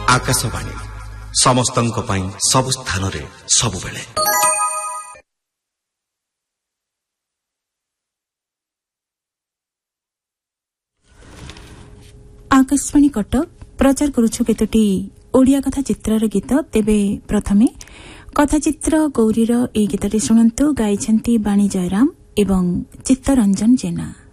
आकाशवाणी समस्तଙ୍କ ପାଇଁ ସବୁ ସ୍ଥାନରେ ସବୁବେଳେ। आकाशवाणी कटक प्रचार करुछु केतोटी ओडिया कथा चित्रर गीत। तेबे प्रथमे कथाचित्र गौरीर ए गीतटी शुणन्तु। गाइछन्ति बाणी जयराम एवं चित्तरंजन जेना।